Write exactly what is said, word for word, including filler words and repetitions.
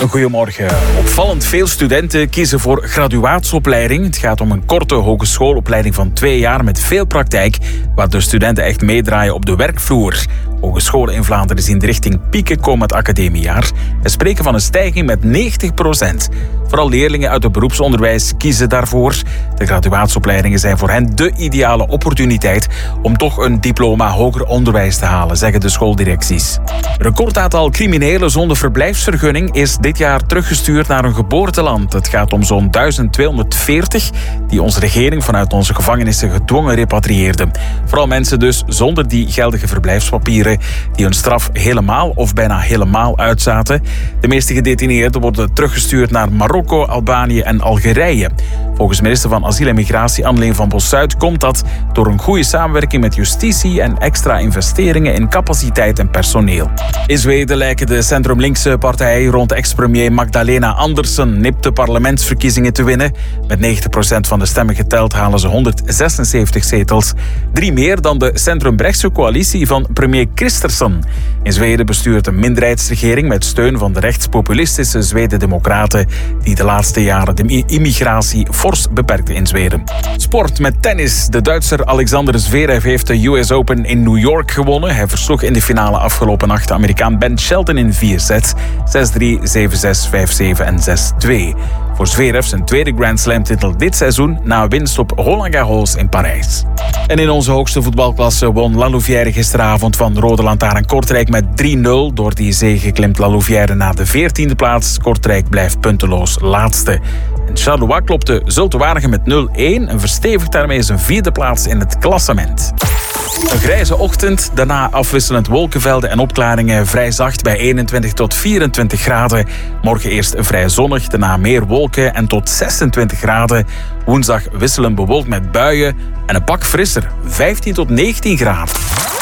Goedemorgen. Opvallend veel studenten kiezen voor graduaatsopleiding. Het gaat om een korte hogeschoolopleiding van twee jaar met veel praktijk, waar de studenten echt meedraaien op de werkvloer. Hogescholen in Vlaanderen zien de richting pieken komen het academiejaar en spreken van een stijging met negentig procent. Vooral leerlingen uit het beroepsonderwijs kiezen daarvoor. De graduaatsopleidingen zijn voor hen de ideale opportuniteit om toch een diploma hoger onderwijs te halen, zeggen de schooldirecties. Een recordaantal criminelen zonder verblijfsvergunning is dit jaar teruggestuurd naar hun geboorteland. Het gaat om zo'n duizend tweehonderdveertig die onze regering vanuit onze gevangenissen gedwongen repatrieerde. Vooral mensen dus zonder die geldige verblijfspapieren die hun straf helemaal of bijna helemaal uitzaten. De meeste gedetineerden worden teruggestuurd naar Marokko, Albanië en Algerije. Volgens minister van Asiel en Migratie Anneleen van Bossuyt komt dat door een goede samenwerking met justitie en extra investeringen in capaciteit en personeel. In Zweden lijken de centrum-linkse partijen rond ex-premier Magdalena Andersson nipte parlementsverkiezingen te winnen. Met negentig procent van de stemmen geteld halen ze honderdzesenzeventig zetels. Drie meer dan de centrum-rechtse coalitie van premier Kristersson. In Zweden bestuurt een minderheidsregering met steun van de rechtspopulistische Zweden-democraten die de laatste jaren de immigratie fors beperkte in Zweden. Sport met tennis. De Duitser Alexander Zverev heeft de U S Open in New York gewonnen. Hij versloeg in de finale afgelopen nacht de Amerikaan Ben Shelton in vier sets. zes drie, zeven zes, vijf zeven en zes twee. Voor Zverev zijn tweede Grand Slam titel dit seizoen na winst op Roland Garros in Parijs. En in onze hoogste voetbalklasse won La Louvière gisteravond van Rode Lantaarn Kortrijk met drie nul. Door die zege klimt La Louvière naar de veertiende plaats. Kortrijk blijft punteloos laatste. En Charleroi klopte Zulte Waregem met nul een en verstevigt daarmee zijn vierde plaats in het klassement. Een grijze ochtend, daarna afwisselend wolkenvelden en opklaringen, vrij zacht bij eenentwintig tot vierentwintig graden. Morgen eerst vrij zonnig, daarna meer wolken en tot zesentwintig graden. Woensdag wisselend bewolkt met buien en een pak frisser, vijftien tot negentien graden.